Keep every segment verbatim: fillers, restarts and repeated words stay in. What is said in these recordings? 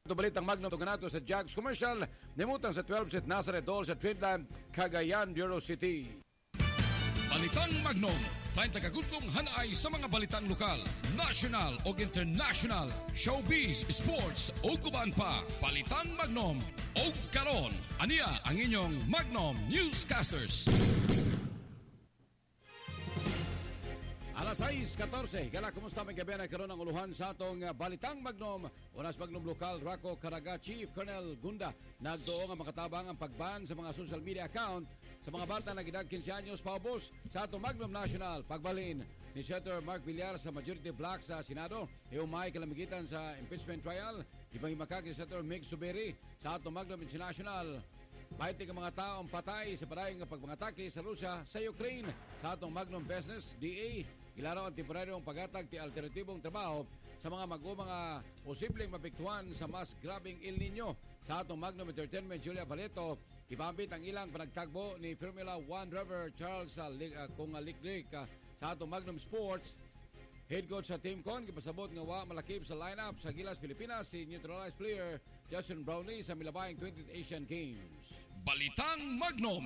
Balitang Magnum Tuganato sa Jags Commercial, nimutang sa twelve set Nazareth Dole sa Trinidad, Cagayan, Bureau City. Balitang Magnum, treinta kagutlong hanay sa mga balitang lokal, national o international, showbiz, sports o guban pa. Balitang Magnum o karon. Aniya ang inyong Magnum Newscasters. Alas sais katorse, gala kumusta may gabi na karon ang uluhan sa atong uh, Balitang Magnum. Unas Magnum Lokal, Rako Caraga Chief Colonel Gunda. Nagdoong ang makatabang ang pagban sa mga social media account sa mga bata na gidad fifteen anyos paubos sa atong Magnum National. Pagbalin ni Senator Mark Villar sa majority black sa Senado. Iumay kalamigitan sa impeachment trial. Ibang imakag ni Senator Mig Suberi sa atong Magnum International. Pahiti ka mga taong patay sa parayang pagmangatake sa Rusya sa Ukraine sa atong Magnum Business D A. Ilaraw ang temporaryong pagatag ti alternatibong trabaho sa mga mag-umanga posibleng mapiktuhan sa mas grabing El Nino. Sa atong Magnum Entertainment, Julia Valeto, ipambit ang ilang panagtagbo ni Formula one driver Charles uh, uh, kung uh, Liclic uh, sa atong Magnum Sports. Head coach sa Team Con, kipasabot nga wa malakip sa lineup sa Gilas, Pilipinas si neutralized player Justin Brownlee sa milabayang twentieth Asian Games. Balitang Magnum.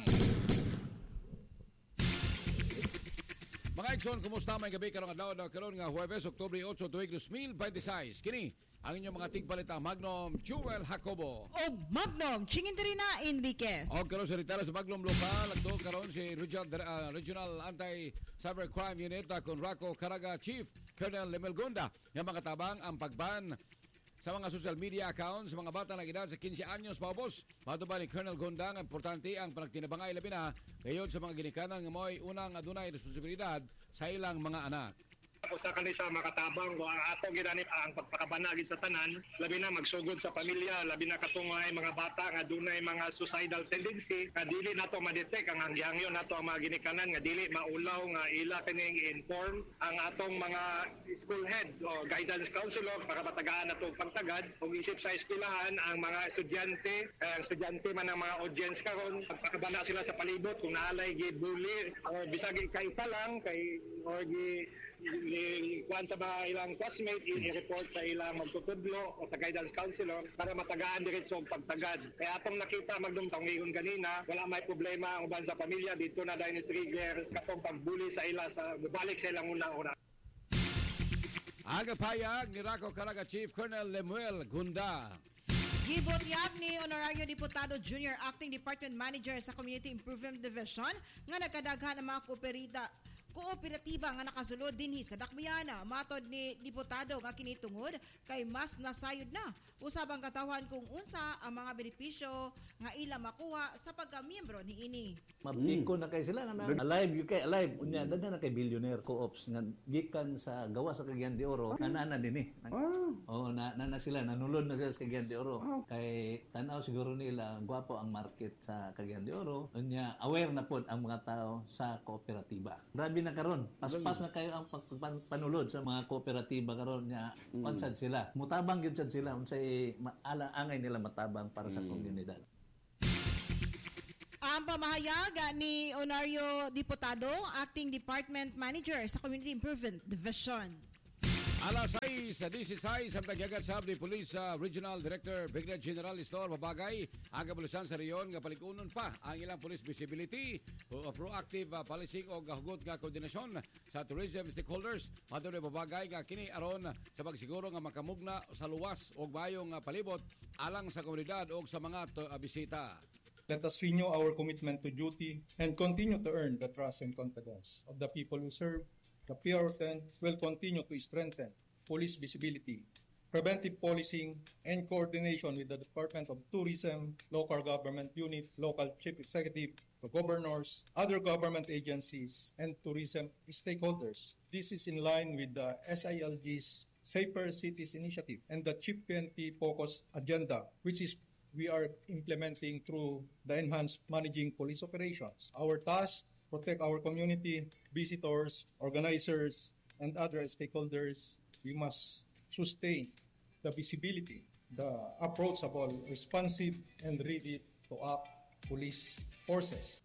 Mga Exxon, kumusta may gabi karong adlaw na karon nga Huwebes, Oktubre eight, tuig twenty twenty-six. Kini ang inyong mga tigbalita Magnum Jewel Jacobo. Og Magnum Chinginterina Enriquez. Og karon sa ritara sa Magnum Lokal, agto karon si Regional, uh, Regional Anti-Cybercrime Unit uh, con Rako Caraga Chief Colonel Lemel Gunda. Yang mga tabang ang pagban sa mga social media accounts sa mga bata na edad sa fifteen anyos paubos. Matuba ni Colonel Gondang, importante ang panagtinabangay labi na kayon sa mga ginikanan nga mo'y unang adunay responsibilidad sa ilang mga anak. Usa kani sa makatabang o ang ato ginanip ang pagpakabanagid sa tanan, labi na magsugod sa pamilya, labi na katungay mga bata nga dunay mga suicidal tendency, nga dili nato ma-detect ang hangyangyo nato ang mga ginikanan, nga dili maulaw nga ila kining inform ang atong mga school head o guidance counselor para matagaan nato pagtagad ug isip sa eskwelahan ang mga estudyante, eh, ang estudyante man ang mga audience karon, pagpakabana sila sa palibot kung naalay gi-bully o bisag kaisa lang kay or gi kuan sa mga ilang classmate i-report sa ilang magtutudlo o sa guidance counselor para matagaan diretso ang pagtagad. Kaya atong nakita Magnum sa ngayon kanina, wala may problema ang uban sa pamilya dito na dahil ni-trigger katong pagbuli sa ila sa balik sa ilang una-una. Aga payag ni Rako Caraga Chief Colonel Lemuel Gunda. Gibotyag ni Honorario Diputado Junior Acting Department Manager sa Community Improvement Division nga nagkadaghan ang mga kooperita kooperatiba nga nakasulod dinhi sa Dakbayana. Matod ni Diputado nga kinitungod kay mas nasayod na usabang katawan kung unsa ang mga benepisyo nga ila makuha sa pagka-miyembro ni ini. Mabtiko na kay sila nga alive, you kay alive unya daghan na kay billionaire co-ops nga gikan sa gawa sa Cagayan de Oro nanana dinhi. Oh, na na sila nanulod na sila sa Cagayan de Oro. Kay tanaw siguro nila gwapo ang market sa Cagayan de Oro. Unya aware na pod ang mga tao sa kooperatiba. Grabe na karon. Paspas na kayo ang panulod sa mga kooperatiba karon nya mm. unsad sila. Mutabang gyud sad sila unsay ala angay nila matabang para sa mm. komunidad. Ang pamahayag ni Honorario Diputado, Acting Department Manager sa Community Improvement Division. Alas sais sa sixteen ang tagyagat sab ni Police uh, Regional Director Brigadier General Istor Babagay ang kabulusan sa riyon nga palikunon pa ang ilang police visibility o proactive uh, policing o gahugot nga koordinasyon sa tourism stakeholders. Mato ni Babagay nga kini aron sa pagsiguro nga makamugna sa luwas o bayong uh, palibot alang sa komunidad o sa mga to, uh, bisita. Let us renew our commitment to duty and continue to earn the trust and confidence of the people who serve. The P R ten will continue to strengthen police visibility, preventive policing, and coordination with the Department of Tourism, local government unit, local chief executive, the governors, other government agencies, and tourism stakeholders. This is in line with the S I L G's Safer Cities Initiative and the Chief P N P Focus Agenda, which is we are implementing through the enhanced managing police operations. Our task protect our community, visitors, organizers, and other stakeholders. We must sustain the visibility, the approachable, responsive, and ready to act police forces.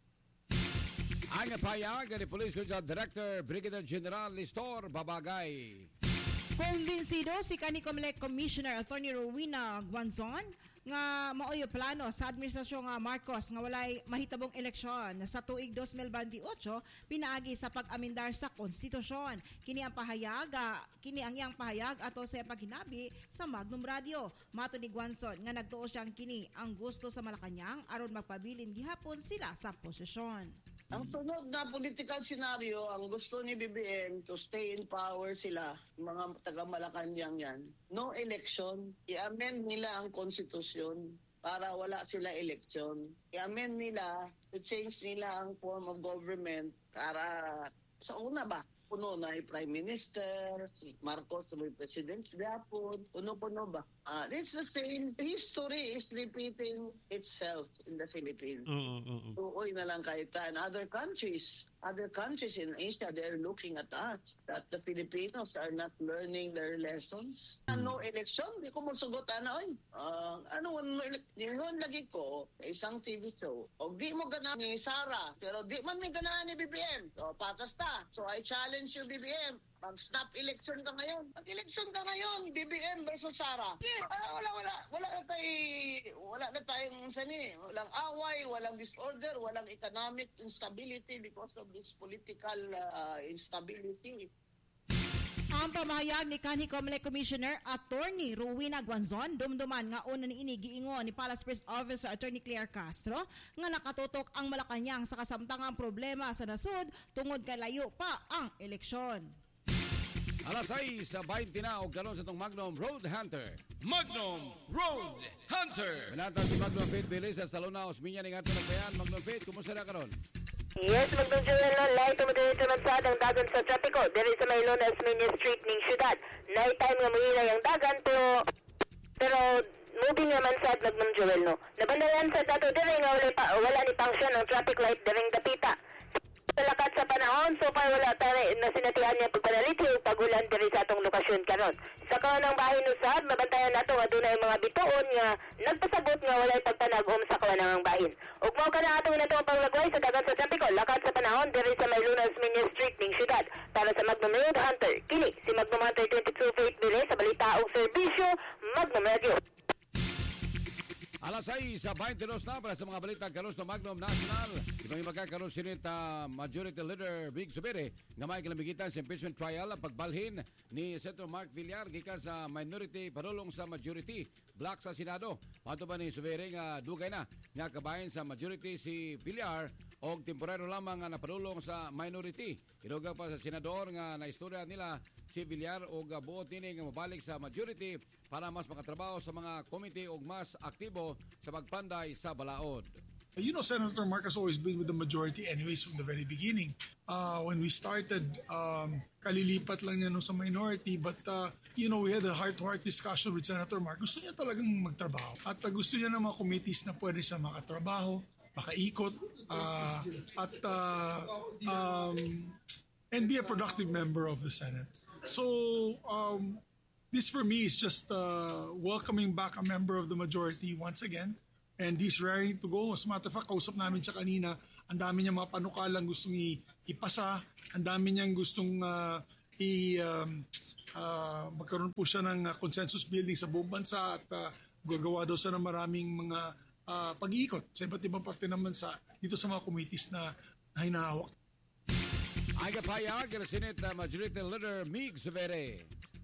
Ang payag ni Police Regional Director Brigadier General Listor Babagay. Kumbinsido si kanhi Comelec Commissioner Attorney Rowena Guanzon nga maoy plano sa administrasyon nga Marcos nga walay mahitabong eleksyon sa tuig twenty twenty-eight pinaagi sa pag-amendar sa konstitusyon. Kini ang pahayag, ah, kini ang iyang pahayag ato sa paghinabi sa Magnum Radio. Mato ni Guanzon nga nagtuo siyang kini ang gusto sa Malacañang aron magpabilin gihapon sila sa posisyon. Ang sunod na political scenario, ang gusto ni B B M to stay in power sila, mga taga-Malacanang yan, no election, i-amend nila ang konstitusyon para wala sila election. I-amend nila, to change nila ang form of government para sa una ba? Puno na ay Prime Minister, si Marcos may President Japon, puno-puno ba? Uh, it's the same. History is repeating itself in the Philippines. Mm-mm. Tuoy na lang kahit in other countries. Other countries in Asia, they're looking at us that the Filipinos are not learning their lessons. Ano election? Di ko masugot ano oy. Uh, ano ano election lagi ko sa isang T V show. O di mo ganahan ni Sara, pero di man may ganahan ni B B M. So patas ta. So I challenge you B B M. Mag-snap election ka ngayon. Mag-election ka ngayon, B B M versus Sara. Yeah, ah, wala, wala, wala na tayo, wala na tayong sani, walang away, walang disorder, walang economic instability because of this political uh, instability. Ang pamahayag ni kanhi Comelec Commissioner Attorney Rowena Guanzon dumduman nga una ni ini giingon ni Palace Press Officer Attorney Claire Castro nga nakatutok ang Malacañang sa kasamtangang problema sa nasud tungod kay layo pa ang eleksyon. Alas sais sa twenty na og karon sa tong Magnum Road Hunter. Magnum Road Hunter. Manata si Magnum Faith Bilis sa Salona Osminya ning ato nagbayan. Magnum Faith, kumusta na karon? Yes, Magnum Joel, light tumadiri sa ang dagan sa trapiko. Diri sa Maylon Osminya Street ning syudad. Nighttime nga muhilay ang dagan pero pero moving naman sa Magnum Joel no. Nabandayan sa dato diri nga wala pa wala ni function ang traffic light diring dapita. Lakat sa panahon, so far wala tayo na sinatihan niya pagpanalit yung pagulan diri sa atong lokasyon karon. Sa kawanang bahin usab, mabantayan nato nga dunay mga bituon nga nagpasabot nga walay pagpanagom sa kawanang bahin. Ug mao kana atong natong paglagway sa dagan sa trapiko, lakat sa panahon diri sa Maylunas Minya Street ning syudad. Para sa Magnum Road Hunter, kini si Magnum Hunter twenty-two Faith Bile sa balita ug serbisyo Magnum Radio. Alas sais sa twenty-two na para sa mga balita karon sa Magnum National. Ibang magkakaroon sinit uh, Majority Leader Big Subere nga may kinamigitan sa impeachment trial ang pagbalhin ni Senator Mark Villar gikan sa minority padulong sa majority block sa Senado. Pato ba ni Subere nga dugay na nga kabahin sa majority si Villar og temporaryo lamang nga napadulong sa minority. Inuga pa sa senador nga naistorya nila si Villar og buot nini nga mabalik sa majority para mas makatrabaho sa mga committee og mas aktibo sa pagpanday sa balaod. You know, Senator Marcos always been with the majority anyways from the very beginning. Uh, when we started, um, kalilipat lang niya no sa minority, but uh, you know, we had a heart-to-heart discussion with Senator Marcos. Gusto niya talagang magtrabaho. At uh, gusto niya ng mga committees na pwede siya makatrabaho, makaikot, uh, at uh, um, and be a productive member of the Senate. So, um, this for me is just uh, welcoming back a member of the majority once again. And he's raring to go. As a matter of fact, kausap namin siya kanina, ang dami niya mga panukalang gustong i- ipasa, ang dami niyang gustong uh, i- um, uh, magkaroon po siya ng uh, consensus building sa buong bansa at uh, gagawa daw siya ng maraming mga uh, pag-iikot sa iba't ibang parte ng bansa dito sa mga committees na, na hinahawak. Ay kapayag ng Senate uh, Majority Leader Mig Subere.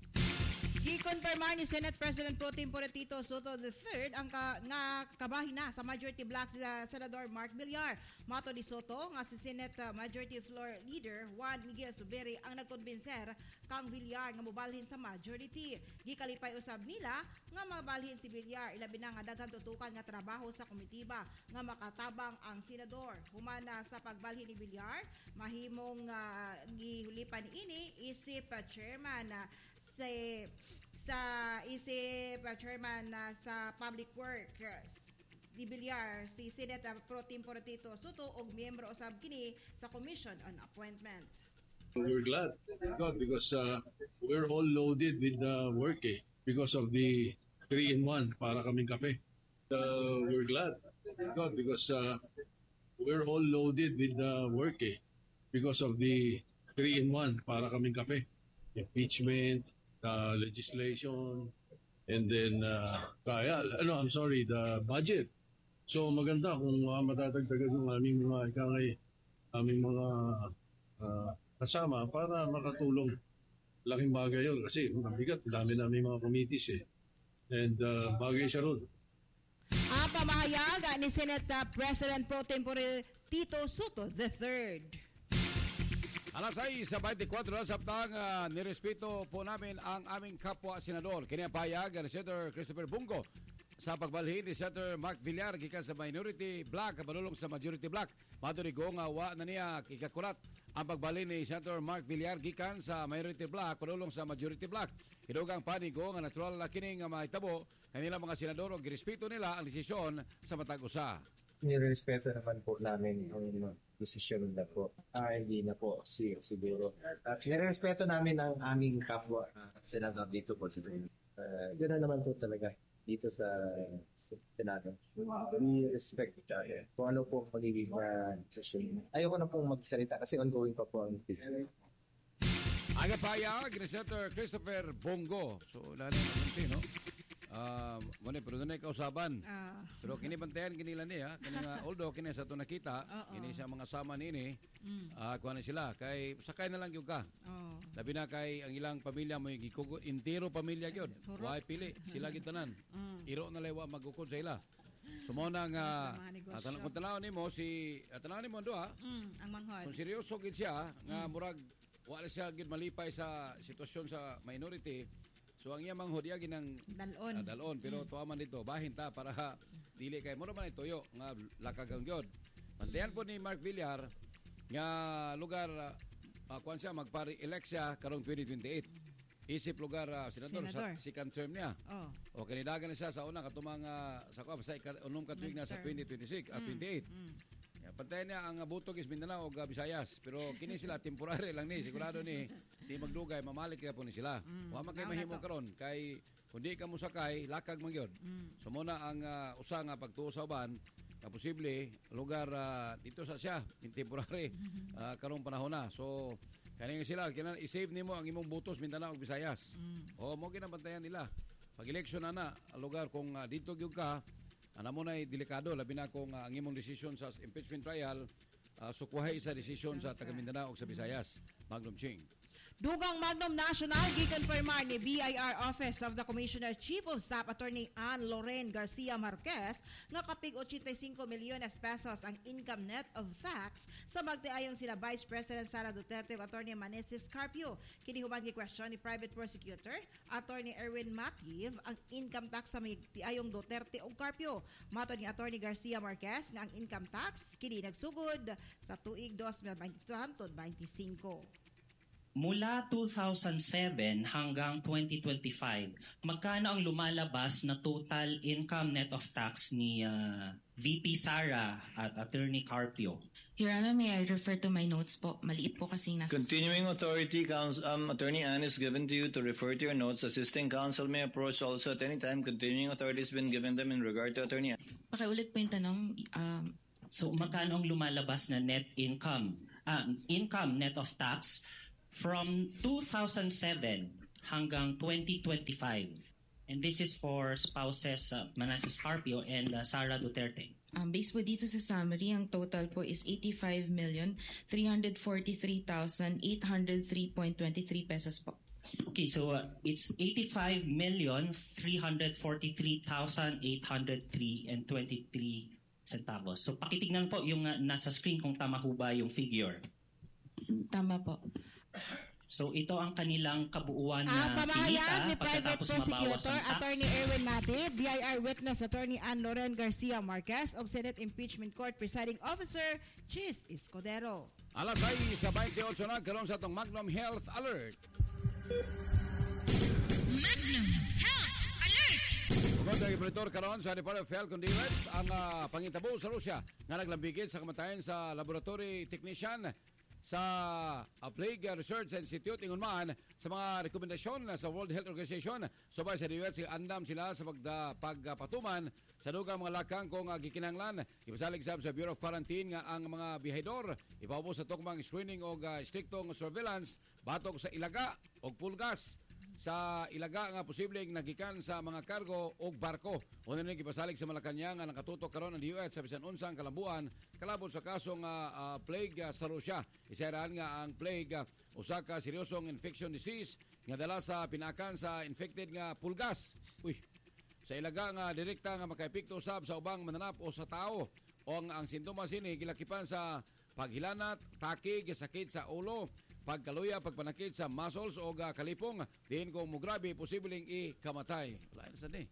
Gikonfirma ni Senate President Pro Tempore Tito Soto the third ang ka, nga kabahin na sa majority block sa Senador Mark Villar. Mato ni Soto nga si Senate uh, Majority Floor Leader Juan Miguel Subere ang nagkonbenser kang Villar nga mobalhin sa majority. Gikalipay usab nila nga mabalhin si Villar ilabi na nga daghan tutukan nga trabaho sa komitiba nga makatabang ang senador. Humana sa pagbalhin ni Villar, mahimong uh, gilipan ini isip uh, chairman uh, sa sa isip uh, chairman uh, sa Public Works di Villar si Senate Pro Tempore Tito Soto og miyembro usab kini sa Commission on Appointment. We're glad, God, because uh, we're all loaded with uh, work eh, because of the three in one para kaming kape. Uh, we're glad, God, because uh, we're all loaded with uh, work eh, because of the three in one para kaming kape. Impeachment, the legislation, and then uh, kaya, ano, I'm sorry, the budget. So maganda kung uh, matatagdagan yung aming mga ikangay, aming mga uh, kasama para makatulong. Laking bagay yun kasi mabigat, dami namin mga committees eh. And uh, bagay siya ron. Ang pamahayag ni Senate uh, President Pro Tempore Tito Soto the third. Alas seis sa twenty-four na saptang uh, nirespeto po namin ang aming kapwa senador. Kini ang pahayag ni Senator Christopher Bungo sa pagbalhin ni Senator Mark Villar gikan sa minority black padulong sa majority black. Madurigo nga wa na niya kikakurat ang pagbalhin ni Senator Mark Villar gikan sa minority black padulong sa majority black. Hidugang panigo nga natural na kining nga mahitabo kanila mga senador og girespeto nila ang desisyon sa matag usa. Nirespeto naman po namin ang desisyon na po. Ah, hindi na po si, siguro. At nirespeto namin ang aming kapwa uh, senador dito po. Uh, ganoon naman po talaga dito sa, sa Senado. We respect uh, kung ano po magiging uh, decision. Ayoko na pong magsalita kasi ongoing pa po ang decision. Aga payag ni Senator Christopher Bongo. So, lalo naman siya, no? Uh, muna, pero doon ay kausaban. Uh. Pero kinibantayan kinila niya. Kini although kini sa ito nakita, uh-oh. Kini sa mga sama nini, mm. uh, kuha na sila. Kay, sakay na lang yung ka. Oh. Labi na kay ang ilang pamilya mo yung gikugo, intero pamilya yun. Why pili? Sila gitanan. Mm. Iro na lewa magukod sa ila. Sumona nga, uh, kung tanaw ni mo, si, uh, tanaw ni mo doha, mm, ang manghod. Kung seryoso gid siya, nga murag, wala siya gid malipay sa sitwasyon sa minority, so ang iya manghod iya ginang dalon. Uh, dalon pero mm. tuaman dito bahin ta para dili kay mo man ituyo nga lakagang gyud. Mantayan po ni Mark Villar nga lugar uh, kuan siya magpari-elect siya karong twenty twenty-eight. Isip lugar uh, senador, senador. Sa second term niya. Oh. O kanidagan na siya sa una katumang uh, sa kuan sa unong katuig na sa twenty twenty-six at mm. twenty-eight. Mm. Pantayan niya ang butog is Mindanao o Visayas. Pero kini sila temporary lang ni. Sigurado ni di magdugay, mamalik kaya po ni sila. Mm. Wa man kay mahimo karon kay kundi ka mo sakay, lakag man gyud. Mm. So muna ang uh, usa nga pagtuo sa uban na posible lugar uh, dito sa siya, temporary uh, karong panahon na. So kani sila kinan i-save nimo ang imong butos Mindanao ug Visayas. Mm. O mo ginabantayan nila. Pag election na na lugar kung uh, dito gyud ka ana mo na delikado labi na kung uh, ang imong desisyon sa impeachment trial uh, sukwahay sa desisyon sa taga Mindanao ug sa Visayas. Magnum Ching. Dugang Magnum National gikonfirmar ni B I R Office of the Commissioner Chief of Staff Attorney Ann Lorraine Garcia Marquez nga kapig eighty-five milyones pesos ang income net of tax sa magtiayon sila Vice President Sara Duterte ug Attorney Manesis Carpio. Kini human gi-question ni private prosecutor Attorney Erwin Mativ ang income tax sa magtiayong Duterte ug Carpio. Mato ni Attorney Garcia Marquez nga ang income tax kini nagsugod sa tuig twenty twenty-two hangtod twenty-five. Mula two thousand seven hanggang twenty twenty-five, magkano ang lumalabas na total income net of tax ni uh, V P Sara at Attorney Carpio? Your Honor, may I refer to my notes po? Maliit po kasi nasa... Continuing authority, counsel, um, Attorney Ann is given to you to refer to your notes. Assisting counsel may approach also at any time. Continuing authority has been given them in regard to Attorney Ann. Pakiulit po yung tanong. Um, so, magkano ang lumalabas na net income? Uh, income net of tax from two thousand seven hanggang twenty twenty-five. And this is for spouses uh, Manasseh Carpio and uh, Sara Duterte. Um, based po dito sa summary, ang total po is eighty-five million three hundred forty-three thousand eight hundred three point two three pesos po. Okay, so uh, it's eighty-five million three hundred forty-three thousand eight hundred three and twenty-three centavos. So pakitignan po yung uh, nasa screen kung tama ho ba yung figure. Tama po. So ito ang kanilang kabuuan na ang pamahayag ni private pagkatapos prosecutor Attorney Erwin Mati, B I R witness Attorney Ann Lorraine Garcia Marquez of Senate Impeachment Court Presiding Officer Chis Escudero. Alas seis sa twenty-eight na karon sa itong Magnum Health Alert. Magnum Health Alert. Bukod ang imperator karon sa Department of Health Condiments ang uh, pangitabo sa Russia nga naglambigit sa kamatayan sa laboratory technician sa uh, Plague Research Institute ingon man sa mga rekomendasyon sa World Health Organization subay sa U S andam sila sa pagda, pagpatuman sa dugang mga lakang kung uh, gikinahanglan ipasalig sab sa Bureau of Quarantine nga ang mga bihayador ipaubos sa tukmang screening o uh, striktong surveillance batok sa ilaga o pulgas sa ilaga nga posibleng nagikan sa mga kargo o barko. Una ni gipasalig sa Malacañang nga nakatutok karon ang D O H sa bisan unsang kalambuan kalabot sa kasong uh, uh, plague uh, sa Russia. Isayran nga ang plague uh, usa ka seryosong infection disease nga dala sa pinakan sa infected nga pulgas. Uy, sa ilaga nga direkta nga makaepekto usab sa ubang mananap o sa tao. O ang, ang sintomas ini gilakipan sa paghilanat, takig, sakit sa ulo, pagkaluya, pagpanakit sa muscles o uh, kalipong, diin kung mugrabe, posibleng ikamatay. Wala na sa ni.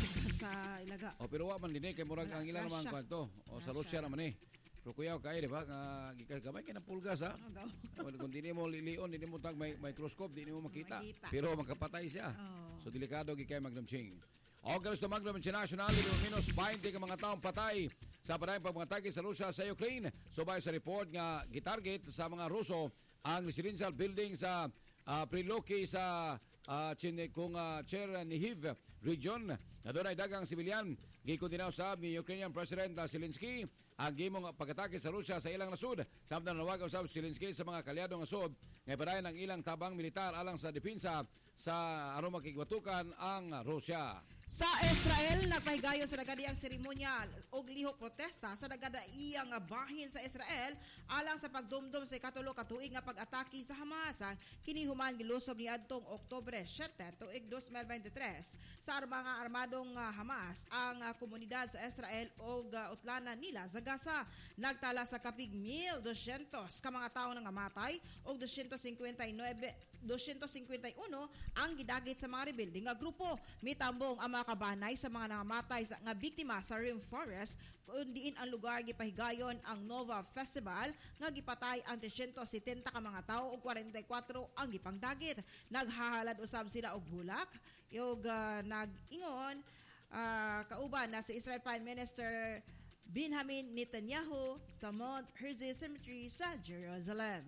Sa ilaga. O pero wa man din kay murag ang ilan naman kwanto. O sa Russia naman eh. Pero kuya kay di ba nga gikamay kay ng pulgas ha. Oh, kung di mo lilion, di mo tag may microscope, di mo makita. makita. Pero makapatay siya. Oh. So delikado gikay Magnum Ching. O galos na Magnum International, minus twenty ka mga taong patay sa padayang pagmangatake sa Russia sa Ukraine. Subay sa report nga gitarget sa mga Ruso ang residential building sa uh, Priloki sa uh, Chin, kung uh, Chernihiv region na doon ay dagang sibilyan. Gikundinaw sa ni Ukrainian President uh, Zelensky ang gimong pag-atake sa Russia sa ilang nasud. Samtang nawagaw sa Zelensky sa mga kalyadong nasud ngay padayon ang ilang tabang militar alang sa depensa sa aron makigwatukan ang Russia. Sa Israel, nagpahigayon sa nagadiang seremonyal o lihok protesta sa nagadaiyang bahin sa Israel alang sa pagdumdum sa ikatulo katuig nga pag-atake sa Hamas. Kini human gilusob ni adtong Oktubre siyete tuig twenty twenty-three sa mga armadong Hamas ang komunidad sa Israel o utlanan nila sa Gaza. Nagtala sa kapig one thousand two hundred ka mga tawo nga matay o two hundred fifty-nine two hundred fifty-one ang gidagit sa mga rebelde nga grupo. Mitambong ang mga kabanay sa mga nangamatay sa nga biktima sa Rim Forest kundiin ang lugar gipahigayon ang Nova Festival nga gipatay ang three hundred seventy ka mga tawo ug forty-four ang gipangdagit. Naghahalad usab sila og bulak ug uh, nag-ingon uh, kauban na si Israel Prime Minister Benjamin Netanyahu sa Mount Herzl Cemetery sa Jerusalem.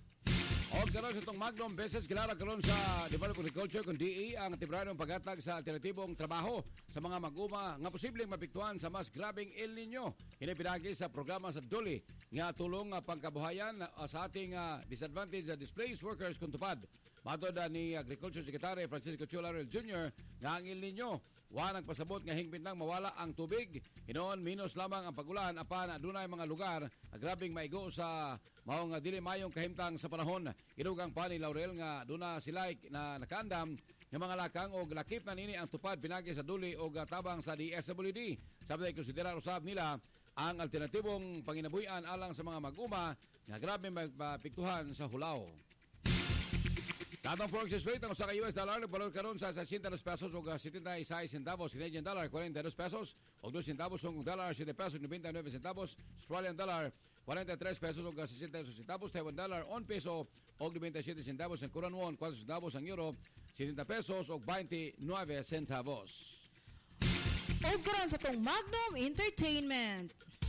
O karon sa itong Magnum beses kilala karon sa Development Agriculture kung D E ang temporaryong paghatag sa alternatibong trabaho sa mga mag-uma nga posibleng mapiktuhan sa mas grabing El Nino. Kini pinagi sa programa sa D O L I nga tulong nga pangkabuhayan uh, sa ating uh, disadvantaged uh, displaced workers kung tupad. Matod uh, ni Agriculture Secretary Francisco Chularel Junior nga ang El Nino wa nagpasabot nga hingpit nang mawala ang tubig. Hinoon minus lamang ang pagulan apan adunay mga lugar nga grabing maigo sa mao nga dili mayong kahimtang sa panahon. Inugang pa ni Laurel nga duna sila na nakaandam nga mga lakang o lakip na nini ang tupad pinagi sa duli o tabang sa D S W D. Sabi ay konsidera usab nila ang alternatibong panginabuhian alang sa mga mag-uma nga grabe magpapiktuhan sa hulaw. Sa atong foreign exchange rate, ang usa ka U S dollar nagbalor karon sa sixty pesos ug seventy-six centavos, Canadian dollar forty-two pesos ug two centavos ug dollar seven pesos ninety-nine centavos, Australian dollar forty-three pesos ug sixty-two centavos, Taiwan dollar one peso ug ninety-seven centavos, ang Korean won four centavos, ang euro seventy pesos ug twenty-nine centavos. Og karon sa tong Magnum Entertainment.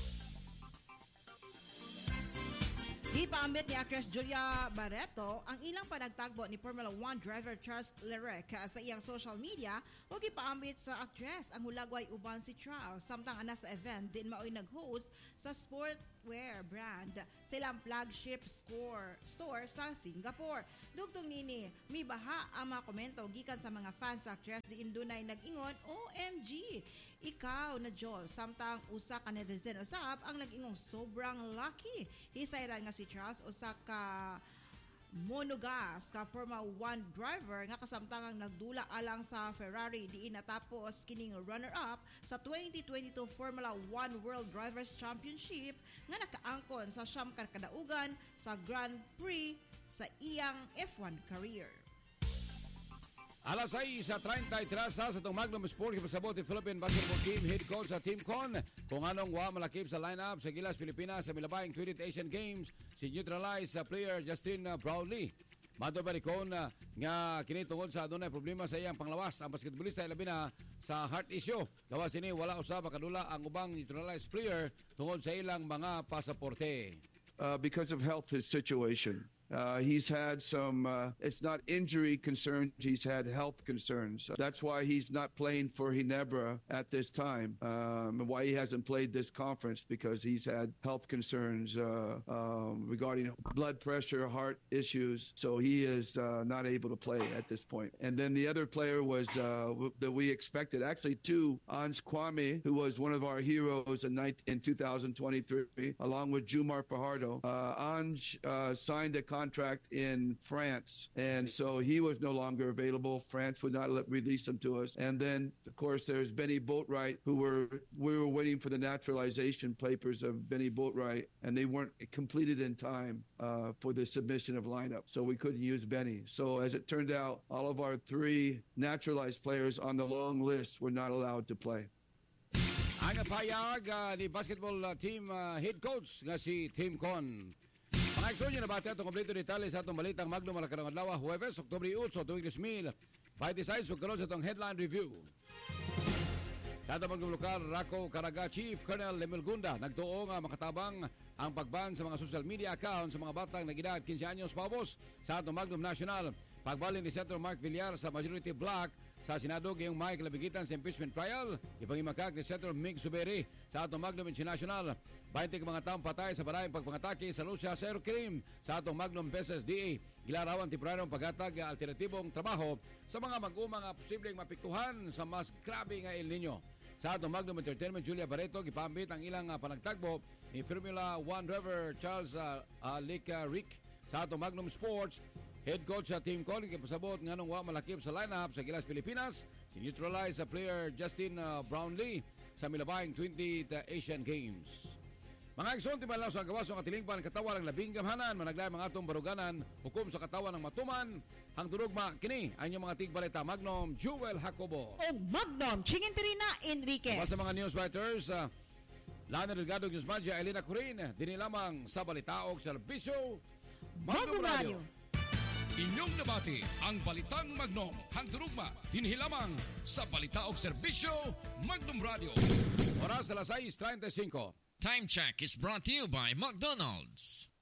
Gipaambit ni actress Julia Barreto ang ilang panagtagbo ni Formula one driver Charles Leclerc sa iyang social media o gipaambit sa actress ang hulagway uban si Charles samtang ana sa event din maoy nag-host sa sportwear brand sa ilang flagship store, store sa Singapore. Dugtong nini, may baha ang mga komento gikan sa mga fans sa actress diin dunay nag-ingon O M G ikaw na Joel samtang usa ka netizen usab ang nag-ingong sobrang lucky. Hisayran nga si Charles usa ka monogas ka Formula one driver nga kasamtangang nagdula alang sa Ferrari diin natapos kining runner-up sa twenty twenty-two Formula one World Drivers Championship nga nakaangkon sa siyam ka kadaugan sa Grand Prix sa iyang F one career. Alas sais sa thirty-three sa itong Magnum Sport pasabot ni Philippine Basketball Team head coach sa Team Con kung anong wa malakip sa lineup sa Gilas Pilipinas sa milabayng twentieth Asian Games si neutralized sa player Justin Brownlee. Mato ba ni Con nga kini tungod sa adunay problema sa iyang panglawas ang basketballista labi na sa heart issue. Gawas ini wala usab makadula ang ubang neutralized player tungod sa ilang mga pasaporte. Uh, because of health situation. Uh, he's had some, uh, it's not injury concerns, he's had health concerns. That's why he's not playing for Ginebra at this time, um, and why he hasn't played this conference, because he's had health concerns uh, um, regarding blood pressure, heart issues. So he is uh, not able to play at this point. And then the other player was uh, w- that we expected, actually two, Ange Kwame, who was one of our heroes in, nineteen, in two thousand twenty-three, along with Jumar Fajardo. Uh, Ange uh, signed a contract in France, and so he was no longer available. France would not let, release him to us. And then, of course, there's Benny Boatwright, who were we were waiting for the naturalization papers of Benny Boatwright, and they weren't completed in time uh, for the submission of lineup, so we couldn't use Benny. So as it turned out, all of our three naturalized players on the long list were not allowed to play. Ang payag uh, ni basketball uh, team uh, head coach nga si Tim Con. Mga eksonyo na bate itong kompleto detalye sa itong balitang Magnum Malacanang Adlaw, Huwebes, Oktubre eight, tuwing two thousand twenty-six, sugkaroon sa itong headline review. Sa itong Magnum Lokal, Rako Caraga Chief Colonel Lemil Gunda nagtuo nga makatabang ang pagban sa mga social media accounts sa mga batang nag-edad fifteen anyos paubos sa itong Magnum National. Pagbalin ni Senator Mark Villar sa majority block sa Senado ngayong May kalabigitan sa impeachment trial, ipangimakak ni Senator Mig Suberi sa atong Magnum International. twenty ka mga taong patay sa barayang pagpangatake sa Lucia Zero Crime sa atong Magnum P S S D A. Gilarawan temporaryong paghatag nga alternatibong trabaho sa mga mag-uma nga posibleng mapiktuhan sa mas grabe nga El Nino. Sa atong Magnum Entertainment, Julia Barreto, gipambit ang ilang uh, panagtagbo ni Formula One driver Charles uh, uh, Lica Rick. Sa atong Magnum Sports, head coach sa Team Con kipasabot nga nung wa malakip sa lineup sa Gilas Pilipinas, si neutralize sa player Justin uh, Brownlee sa milabayng twentieth uh, Asian Games. Mga igsoon, timan lang sa gawas ng atilingpan katawan ng labing gamhanan, managlay mga atong baruganan, hukom sa katawan ng matuman, hang turugma, kini, ang inyong mga tigbalita, Magnum, Jewel Jacobo. O Magnum, Chinginterina Enriquez. Para sa mga news writers, uh, Lana Delgado, News Manager, Elena Corin, dini lamang sa balitaog sa Serbisyo, Magnum Radio. Inyong nabati ang Balitang Magnum, hang turugma, dinhi lamang sa balitaog serbisyo, Magnum Radio. Oras alas six thirty-five. Time check is brought to you by McDonald's.